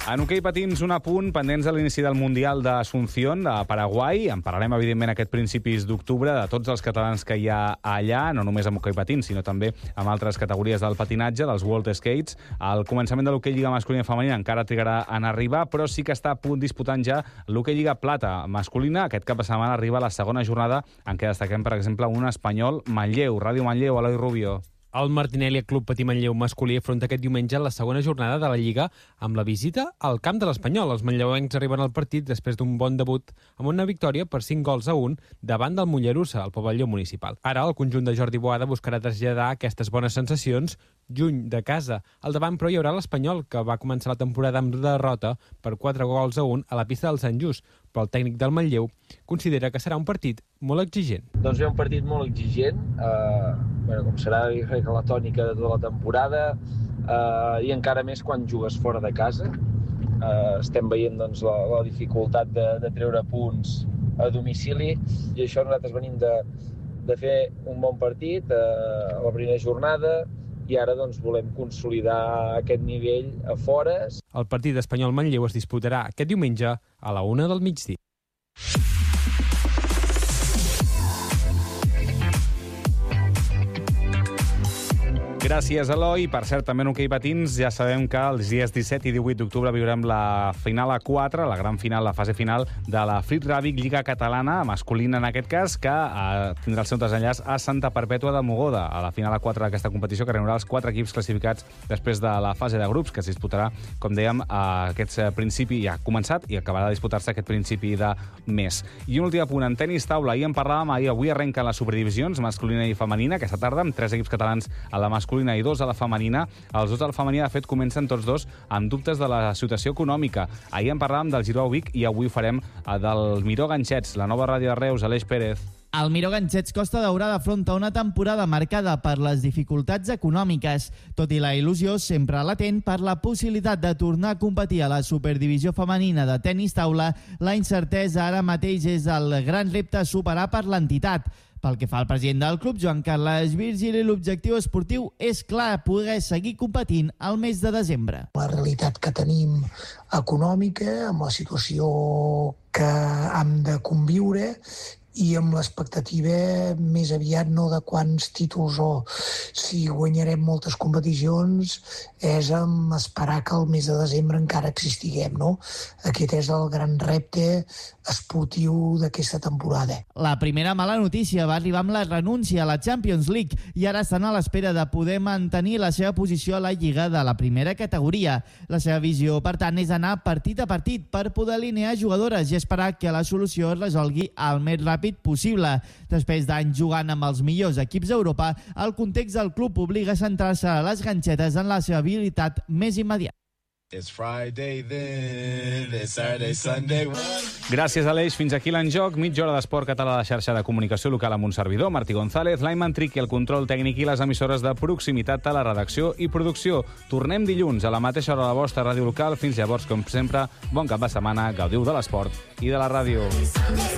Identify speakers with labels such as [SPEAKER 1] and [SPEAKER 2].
[SPEAKER 1] En hoquei patins, un apunt pendents de l'inici del Mundial d'Asunción de Paraguai. En parlarem, evidentment, aquest principis d'octubre de tots els catalans que hi ha allà, no només amb hoquei patins, sinó també amb altres categories del patinatge, dels World Skates. El començament de l'hoquei lliga masculina i femenina encara trigarà en arribar, però sí que està a punt disputant ja l'hoquei lliga plata masculina. Aquest cap de setmana arriba la segona jornada en què destaquem, per exemple, un espanyol, Manlleu. Ràdio Manlleu, Eloi Rubio.
[SPEAKER 2] El Martinelli Club Patí Manlleu masculí afronta aquest diumenge la segona jornada de la Lliga amb la visita al camp de l'Espanyol. Els manlleuencs arriben al partit després d'un bon debut amb una victòria per 5-1 davant del Mollerussa, al pavelló municipal. Ara el conjunt de Jordi Boada buscarà traslladar aquestes bones sensacions lluny de casa. Al davant, però, hi haurà l'Espanyol, que va començar la temporada amb derrota per 4-1 a la pista del Sant Just, però el tècnic del Manlleu considera que serà un partit molt exigent.
[SPEAKER 3] Doncs ve un partit molt exigent, com serà la tònica de tota la temporada, i encara més quan jugues fora de casa. Estem veient doncs, la dificultat de treure punts a domicili, i això nosaltres venim de fer un bon partit a la primera jornada, i ara doncs, volem consolidar aquest nivell a fores.
[SPEAKER 2] El partit Espanyol-Manlleu es disputarà aquest diumenge a la 1 del migdia.
[SPEAKER 1] Gràcies, Eloi. Per cert, també en hoquei patins ja sabem que els dies 17 i 18 d'octubre viurem la final a 4, la gran final, la fase final de la Fleet Ràbic Lliga Catalana, masculina en aquest cas, que tindrà el seu desenllaç a Santa Perpètua de Mogoda, a la final a 4 d'aquesta competició, que reunirà els 4 equips classificats després de la fase de grups, que es disputarà, com dèiem, aquest principi ja ha començat i acabarà de disputar-se aquest principi de mes. I un últim apunt, en tenis taula, ahir en parlàvem, avui arrenquen les superdivisions masculina i femenina, aquesta tarda, amb 3 equips catalans a la masculina i 2 a la femenina. Els 2 a la femenina, de fet, comencen tots dos amb dubtes de la situació econòmica. Ahir en parlàvem del Girona Vic i avui farem del Miró Ganxets, la nova ràdio de Reus, Aleix Pérez.
[SPEAKER 4] El Miró Ganxets Costa Daurada afronta una temporada marcada per les dificultats econòmiques, tot i la il·lusió sempre latent per la possibilitat de tornar a competir a la superdivisió femenina de tenis taula. La incertesa ara mateix és el gran repte a superar per l'entitat. Pel que fa al president del club, Joan Carles Virgili, l'objectiu esportiu és clar, poder seguir competint al mes de desembre.
[SPEAKER 5] La realitat que tenim econòmica, amb la situació que hem de conviure i amb l'expectativa més aviat no de quants títols o si guanyarem moltes competicions, és amb esperar que el mes de desembre encara existiguem, no? Aquest és el gran repte esportiu d'aquesta temporada.
[SPEAKER 4] La primera mala notícia va arribar amb la renúncia a la Champions League i ara estan a l'espera de poder mantenir la seva posició a la Lliga de la primera categoria. La seva visió, per tant, és anar partit a partit per poder alinear jugadores i esperar que la solució es resolgui al més ràpid possible. Després d'anys jugant amb els millors equips d'Europa, el context del club obliga a centrar-se a les ganxetes en la seva habilitat més immediata.
[SPEAKER 1] Gràcies, Aleix. Fins aquí l'Enjoc. Mitja hora d'esport català a la xarxa de comunicació local amb un servidor, Martí González, l'Aiman Triqui, el control tècnic i les emissores de proximitat a la redacció i producció. Tornem dilluns a la mateixa hora a la vostra ràdio local. Fins llavors, com sempre, bon cap de setmana, gaudiu de l'esport i de la ràdio.